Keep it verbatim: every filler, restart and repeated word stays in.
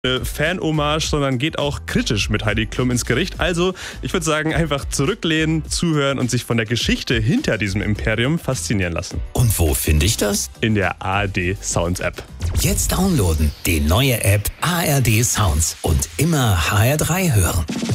Fan-Hommage, sondern geht auch kritisch mit Heidi Klum ins Gericht. Also, ich würde sagen, einfach zurücklehnen, zuhören und sich von der Geschichte hinter diesem Imperium faszinieren lassen. Und wo finde ich das? In der A R D Sounds App. Jetzt downloaden, die neue App A R D Sounds und immer H R drei hören.